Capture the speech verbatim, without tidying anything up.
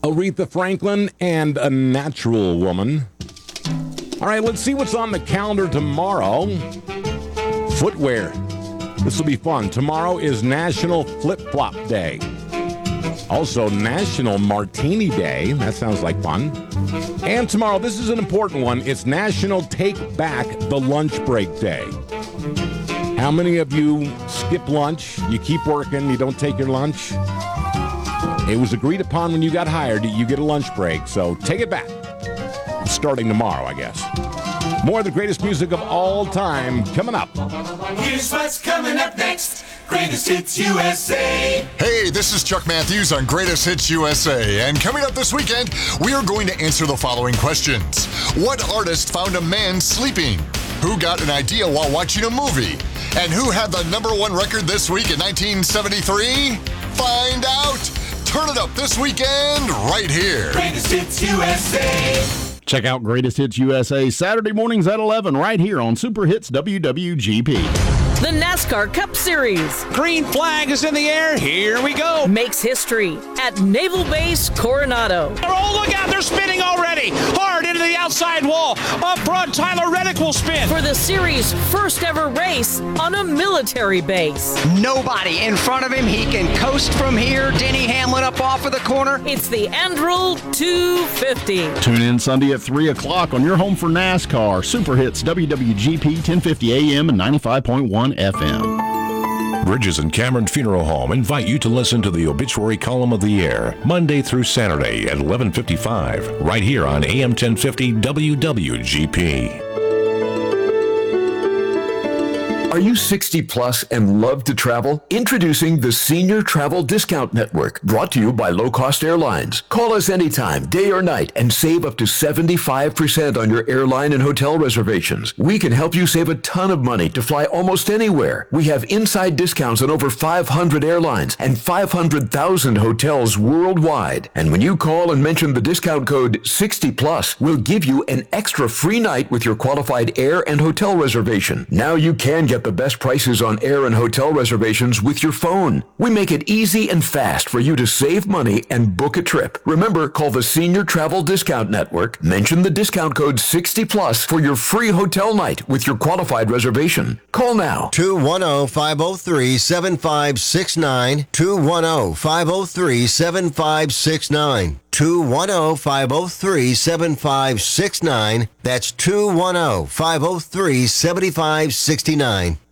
Aretha Franklin and A Natural Woman. All right, let's see what's on the calendar tomorrow. Footwear. This will be fun. Tomorrow is National Flip-Flop Day. Also, National Martini Day. That sounds like fun. And tomorrow, this is an important one. It's National Take Back the Lunch Break Day. How many of you skip lunch? You keep working, you don't take your lunch? It was agreed upon when you got hired that you get a lunch break, so take it back. It's starting tomorrow, I guess. More of the greatest music of all time coming up. Here's what's coming up next. Greatest Hits U S A. Hey, this is Chuck Matthews on Greatest Hits U S A. And coming up this weekend, we are going to answer the following questions. What artist found a man sleeping? Who got an idea while watching a movie? And who had the number one record this week in nineteen seventy-three? Find out. Turn it up this weekend right here. Greatest Hits U S A. Check out Greatest Hits U S A Saturday mornings at eleven right here on Super Hits W W G P. The NASCAR Cup Series Green flag is in the air. Here we go. makes history at Naval Base Coronado. Oh, look out. They're spinning already. Hard into the outside wall. Up front, Tyler Reddick will spin. For the series' first ever race on a military base. Nobody in front of him. He can coast from here. Denny Hamlin up off of the corner. It's the Andrew two fifty. Tune in Sunday at three o'clock on your home for NASCAR. Super Hits W W G P ten fifty A M and ninety-five point one F M. Bridges and Cameron Funeral Home invite you to listen to the obituary column of the year, Monday through Saturday at eleven fifty-five, right here on A M ten fifty W W G P. Are you sixty plus and love to travel? Introducing the Senior Travel Discount Network, brought to you by Low Cost Airlines. Call us anytime, day or night, and save up to seventy-five percent on your airline and hotel reservations. We can help you save a ton of money to fly almost anywhere. We have inside discounts on over five hundred airlines and five hundred thousand hotels worldwide. And when you call and mention the discount code sixty plus, we'll give you an extra free night with your qualified air and hotel reservation. Now you can get the best prices on air and hotel reservations with your phone. We make it easy and fast for you to save money and book a trip. Remember, call the Senior Travel Discount Network, mention the discount code sixty plus for your free hotel night with your qualified reservation. Call now. two one zero, five zero three, seven five six nine. two one zero, five zero three, seven five six nine. two one zero, five zero three, seven five six nine. That's two one zero, five zero three, seven five six nine.